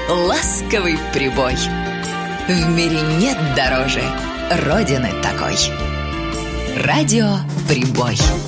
ласковый прибой. В мире нет дороже Родины такой. Радио Прибой.